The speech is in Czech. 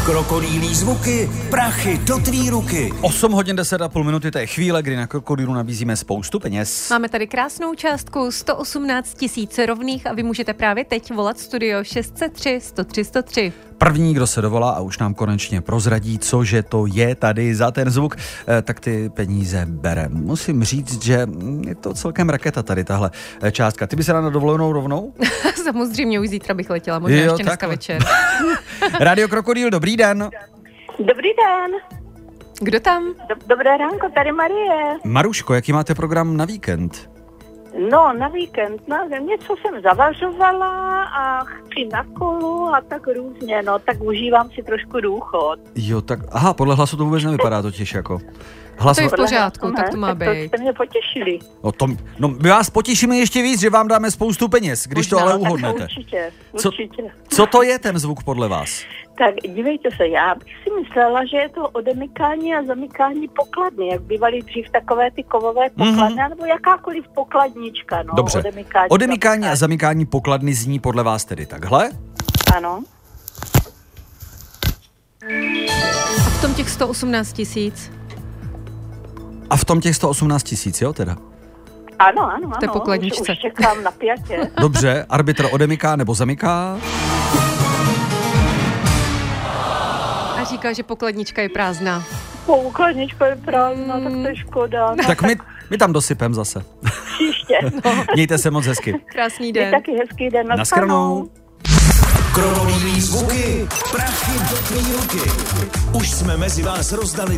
Krokodýlí zvuky, prachy do tvý ruky. 8 hodin 10,5 minuty, to je chvíle, kdy na Krokodýlu nabízíme spoustu peněz. Máme tady krásnou částku 118 000 rovných a vy můžete právě teď volat studio 603 103 103. První, kdo se dovolá a už nám konečně prozradí, cože to je tady za ten zvuk, tak ty peníze bere. Musím říct, že je to celkem raketa tady tahle částka. Ty by se dala na dovolenou rovnou? Samozřejmě už zítra bych letěla, možná ještě dneska večer. Radio Krokodýl, dobrý den. Dobrý den. Kdo tam? Dobré ránko, tady Marie. Maruško, jaký máte program na víkend? No, na víkend, něco jsem zavařovala a chci na kolu a tak různě, tak užívám si trošku důchod. Jo, tak, aha, podle hlasu to vůbec nevypadá totiž jako. To je v pořádku, tak to má být. To jste mě potěšili. My vás potěšíme ještě víc, že vám dáme spoustu peněz, když to ale uhodnete. Určitě. Co to je ten zvuk podle vás? Tak dívejte se, já bych si myslela, že je to odemykání a zamykání pokladny, jak bývaly dřív takové ty kovové pokladny, nebo jakákoliv pokladnička. Dobře, odemykání a zamykání pokladny zní podle vás tedy takhle? Ano. A v tom těch 118 000? A v tom těch 118 000, jo teda? Ano. V té pokladničce. Už čekám na pětě. Dobře, arbitr odemyká nebo zamyká? A říká, že pokladnička je prázdná. Pokladnička je prázdná, tak to je škoda. Tak my tam dosypem zase. Příště. Mějte se moc hezky. Krásný den. Je taky hezký den. Naschranou. Krokodýlí zvuky, prachy do tvý ruky. Už jsme mezi vás rozdali